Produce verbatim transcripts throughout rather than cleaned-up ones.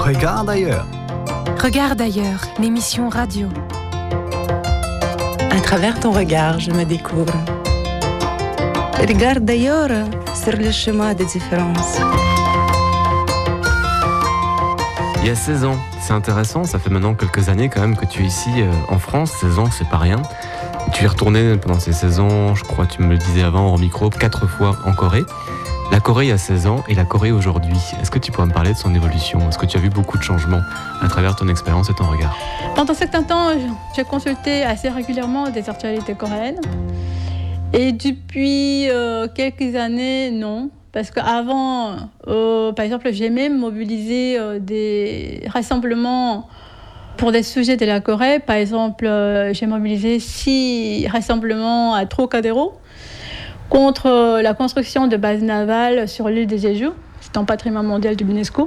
Regarde ailleurs. Regarde ailleurs, l'émission radio. À travers ton regard, je me découvre. Regarde ailleurs sur le chemin des différences. Il y a seize ans, c'est intéressant, ça fait maintenant quelques années quand même que tu es ici euh, en France, seize ans c'est pas rien. Tu es retourné pendant ces seize ans, je crois tu me le disais avant hors micro, quatre fois en Corée. La Corée il y a seize ans et la Corée aujourd'hui, est-ce que tu pourrais me parler de son évolution ? Est-ce que tu as vu beaucoup de changements à travers ton expérience et ton regard ? Pendant un certain temps, j'ai consulté assez régulièrement des actualités coréennes. Et depuis euh, quelques années, non. Parce qu'avant, euh, par exemple, j'ai même mobilisé euh, des rassemblements pour des sujets de la Corée. Par exemple, euh, j'ai mobilisé six rassemblements à Trocadéro contre euh, la construction de bases navales sur l'île de Jeju. C'est un patrimoine mondial de l'UNESCO.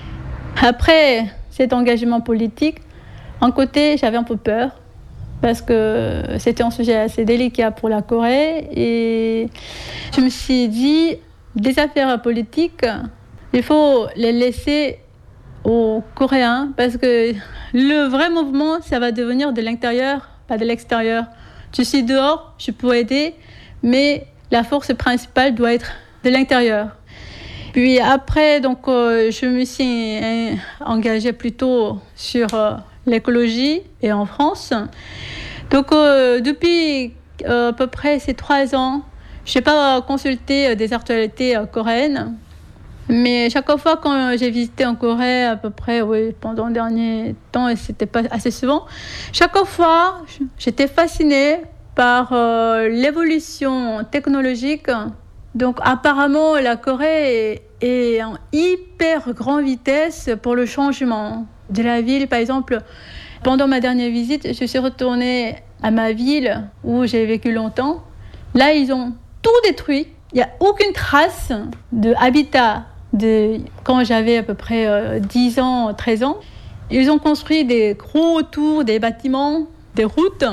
Après cet engagement politique, d'un côté, j'avais un peu peur parce que c'était un sujet assez délicat pour la Corée. Et je me suis dit, des affaires politiques, il faut les laisser aux Coréens parce que le vrai mouvement, ça va devenir de l'intérieur, pas de l'extérieur. Je suis dehors, je peux aider, mais la force principale doit être de l'intérieur. Puis après, donc, euh, je me suis euh, engagée plutôt sur euh, l'écologie et en France. Donc, euh, depuis euh, à peu près ces trois ans, je n'ai pas consulté des actualités coréennes, mais chaque fois quand j'ai visité en Corée, à peu près, oui, pendant le dernier temps, et c'était pas assez souvent, chaque fois, j'étais fascinée par euh, l'évolution technologique. Donc apparemment, la Corée est, est en hyper grande vitesse pour le changement de la ville. Par exemple, pendant ma dernière visite, je suis retournée à ma ville où j'ai vécu longtemps. Là, ils ont tout détruit. Il n'y a aucune trace de habitat de quand j'avais à peu près euh, dix ans, treize ans. Ils ont construit des gros tours, des bâtiments, des routes.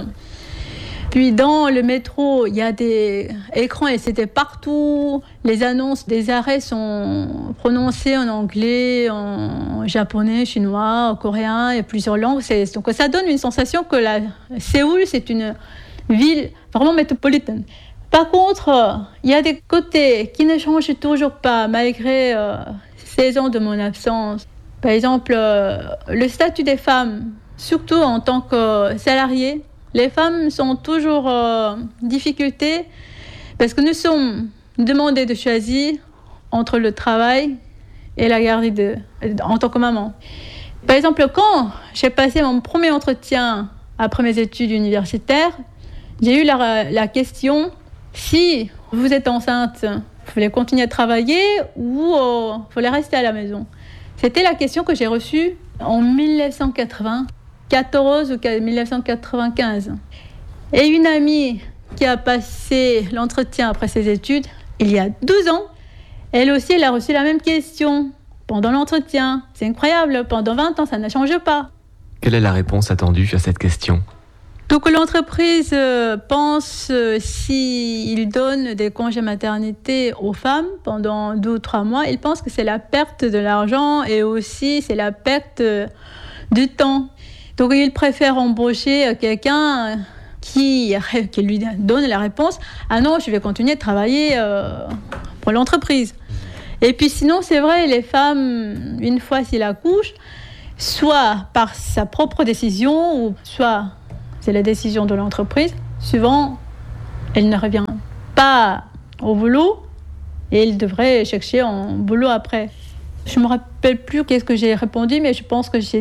Puis dans le métro, il y a des écrans et c'était partout. Les annonces des arrêts sont prononcées en anglais, en japonais, chinois, en coréen et plusieurs langues. C'est, donc ça donne une sensation que la Séoul, c'est une ville vraiment métropolitaine. Par contre, il y a des côtés qui ne changent toujours pas malgré euh, seize ans de mon absence. Par exemple, euh, le statut des femmes, surtout en tant que salariées. Les femmes sont toujours en euh, difficulté parce que nous sommes demandés de choisir entre le travail et la garde de, en tant que maman. Par exemple, quand j'ai passé mon premier entretien après mes études universitaires, j'ai eu la, la question si vous êtes enceinte, vous voulez continuer à travailler ou euh, vous voulez rester à la maison. C'était la question que j'ai reçue en dix-neuf cent quatre-vingt-quatorze ou dix-neuf cent quatre-vingt-quinze. Et une amie qui a passé l'entretien après ses études, il y a douze ans, elle aussi, elle a reçu la même question pendant l'entretien. C'est incroyable, pendant vingt ans, ça ne change pas. Quelle est la réponse attendue à cette question ? Donc l'entreprise pense, euh, s'il donne des congés maternité aux femmes pendant deux ou trois mois, il pense que c'est la perte de l'argent et aussi c'est la perte du temps. Donc il préfère embaucher quelqu'un qui, qui lui donne la réponse « Ah non, je vais continuer de travailler euh, pour l'entreprise ». Et puis sinon, c'est vrai, les femmes, une fois s'ils accouchent, soit par sa propre décision ou soit c'est la décision de l'entreprise, souvent elle ne revient pas au boulot et elle devrait chercher un boulot après. Je ne me rappelle plus qu'est-ce que j'ai répondu, mais je pense que j'ai